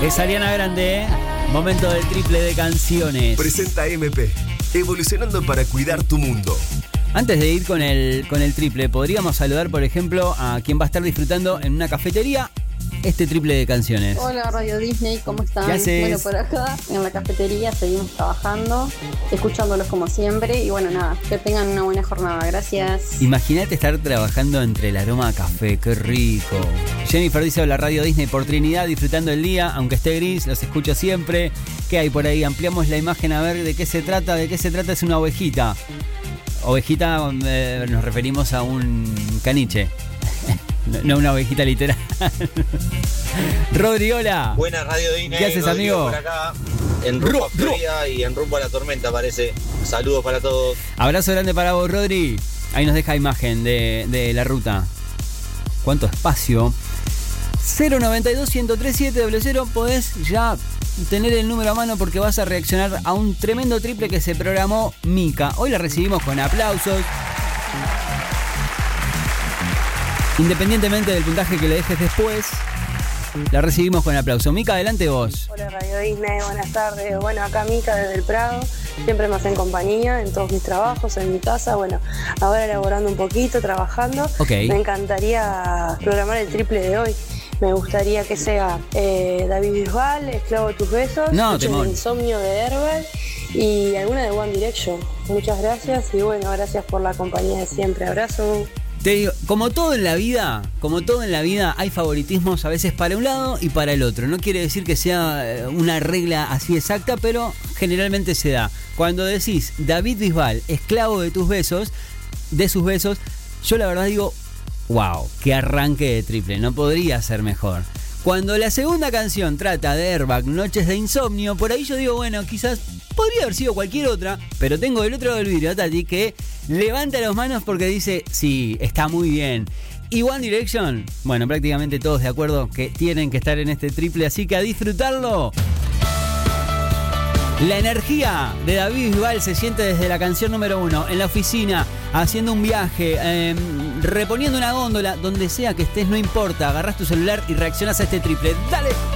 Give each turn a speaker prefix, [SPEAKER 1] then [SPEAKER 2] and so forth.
[SPEAKER 1] Es Ariana Grande, ¿eh? Momento del triple de canciones.
[SPEAKER 2] Presenta MP, evolucionando para cuidar tu mundo.
[SPEAKER 1] Antes de ir con el triple, podríamos saludar, por ejemplo, a quien va a estar disfrutando en una cafetería este triple de canciones.
[SPEAKER 3] Hola Radio Disney, ¿cómo están?
[SPEAKER 1] ¿Qué haces?
[SPEAKER 3] Bueno, por acá en la cafetería seguimos trabajando, escuchándolos como siempre y bueno, nada, que tengan una buena jornada, gracias.
[SPEAKER 1] Imagínate estar trabajando entre el aroma a café, qué rico. Jennifer dice: hola Radio Disney por Trinidad, disfrutando el día, aunque esté gris, los escucho siempre. ¿Qué hay por ahí? Ampliamos la imagen a ver de qué se trata. ¿De qué se trata? Es una ovejita. Ovejita, nos referimos a un caniche. No una ovejita literal. Rodri, hola.
[SPEAKER 4] Buenas Radio Disney.
[SPEAKER 1] ¿Qué haces,
[SPEAKER 4] Rodrigo,
[SPEAKER 1] amigo?
[SPEAKER 4] por acá, en rumbo a Florida y en rumbo a la tormenta, parece. Saludos para todos.
[SPEAKER 1] Abrazo grande para vos, Rodri. Ahí nos deja imagen de la ruta. ¿Cuánto espacio? 092-103-700. Podés ya tener el número a mano porque vas a reaccionar a un tremendo triple que se programó Mika. Hoy la recibimos con aplausos. Independientemente del puntaje que le dejes después, la recibimos con aplauso. Mika, adelante vos.
[SPEAKER 5] Hola Radio Disney, buenas tardes. Bueno, acá Mika desde el Prado. Siempre me hacen compañía en todos mis trabajos, en mi casa. Bueno, ahora elaborando un poquito, trabajando.
[SPEAKER 1] Okay.
[SPEAKER 5] Me encantaría programar el triple de hoy. Me gustaría que sea David Bisbal, Esclavo de tus besos,
[SPEAKER 1] temón.
[SPEAKER 5] Insomnio de Herbal y alguna de One Direction. Muchas gracias y bueno, gracias por la compañía de siempre. Abrazo.
[SPEAKER 1] Te digo, como todo en la vida, hay favoritismos a veces para un lado y para el otro. No quiere decir que sea una regla así exacta, pero generalmente se da. Cuando decís David Bisbal, esclavo de tus besos, de sus besos, yo la verdad digo, wow, qué arranque de triple, no podría ser mejor. Cuando la segunda canción trata de Airbag, Noches de Insomnio, por ahí yo digo, bueno, quizás podría haber sido cualquier otra, pero tengo del otro lado del vidrio a Tati que levanta las manos porque dice, sí, está muy bien. Y One Direction, bueno, prácticamente todos de acuerdo que tienen que estar en este triple, así que a disfrutarlo. La energía de David Bisbal se siente desde la canción número 1, en la oficina, haciendo un viaje, reponiendo una góndola, donde sea que estés, no importa, agarrás tu celular y reaccionás a este triple. ¡Dale!